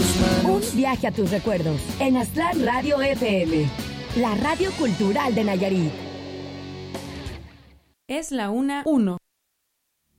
Un viaje a tus recuerdos en Aztlán Radio FM, la radio cultural de Nayarit. Es la 1:01.